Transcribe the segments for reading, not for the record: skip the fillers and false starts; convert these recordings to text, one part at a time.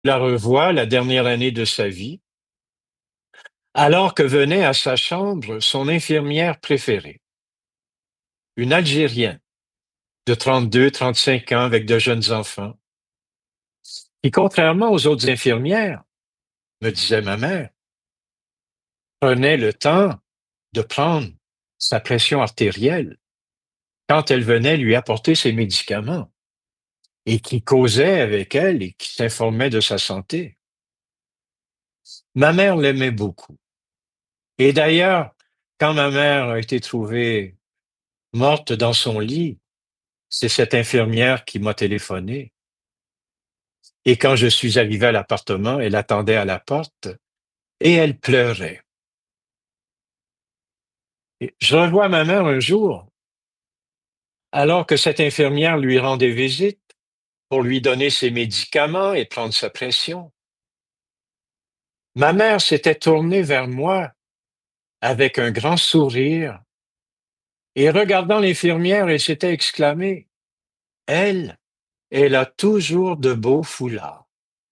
La revoit la dernière année de sa vie, alors que venait à sa chambre son infirmière préférée, une Algérienne de 32, 35 ans avec de jeunes enfants, qui, contrairement aux autres infirmières, me disait ma mère, prenait le temps de prendre sa pression artérielle quand elle venait lui apporter ses médicaments et qui causait avec elle et qui s'informait de sa santé. Ma mère l'aimait beaucoup. Et d'ailleurs, quand ma mère a été trouvée morte dans son lit, c'est cette infirmière qui m'a téléphoné. Et quand je suis arrivé à l'appartement, elle attendait à la porte et elle pleurait. Et je revois ma mère un jour, alors que cette infirmière lui rendait visite pour lui donner ses médicaments et prendre sa pression. Ma mère s'était tournée vers moi avec un grand sourire et regardant l'infirmière, elle s'était exclamée, elle, elle a toujours de beaux foulards.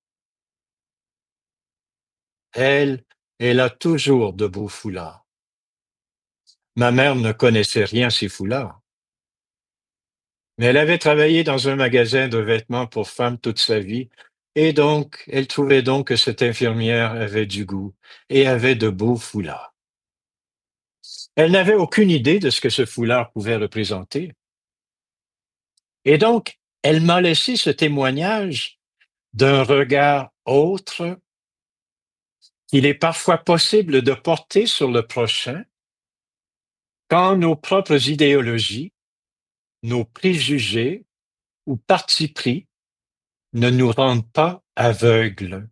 Elle, elle a toujours de beaux foulards. Ma mère ne connaissait rien ces foulards, mais elle avait travaillé dans un magasin de vêtements pour femmes toute sa vie, et donc elle trouvait donc que cette infirmière avait du goût et avait de beaux foulards. Elle n'avait aucune idée de ce que ce foulard pouvait représenter, et donc elle m'a laissé ce témoignage d'un regard autre qu'il est parfois possible de porter sur le prochain quand nos propres idéologies, nos préjugés ou partis pris ne nous rendent pas aveugles.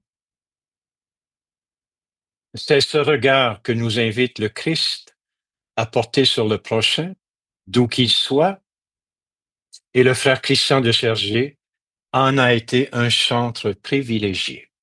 C'est ce regard que nous invite le Christ à porter sur le prochain, d'où qu'il soit, et le frère Christian de Chergier en a été un chantre privilégié.